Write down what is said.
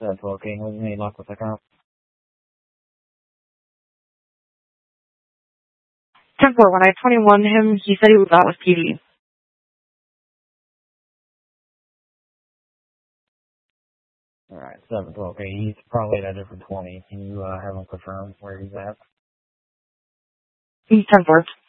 That's okay. What do you need luck with the cop? 10-4, when I 21 him, he said he was out with PD. Alright, 7-12. Okay, he's probably at a different 20. Can you have him confirm where he's at? He's 10-4.